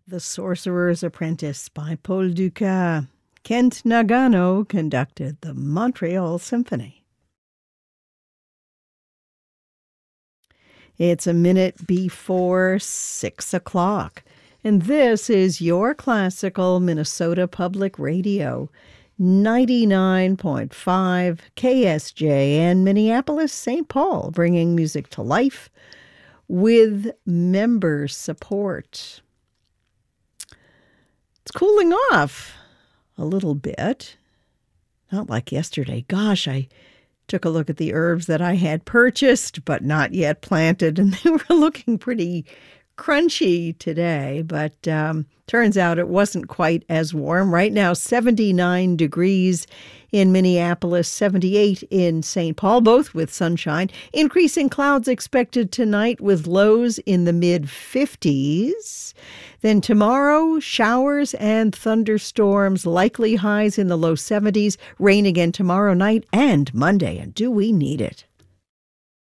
The Sorcerer's Apprentice by Paul Dukas. Kent Nagano conducted the Montreal Symphony. It's a minute before 6 o'clock, and this is your classical Minnesota Public Radio, 99.5 KSJN, Minneapolis, St. Paul, bringing music to life with member support. It's cooling off a little bit, not like yesterday. Gosh, I took a look at the herbs that I had purchased but not yet planted, and they were looking pretty crunchy today, but turns out it wasn't quite as warm. Right now, 79 degrees in Minneapolis, 78 in St. Paul, both with sunshine. Increasing clouds expected tonight with lows in the mid-50s. Then tomorrow, showers and thunderstorms, likely highs in the low 70s. Rain again tomorrow night and Monday, and do we need it?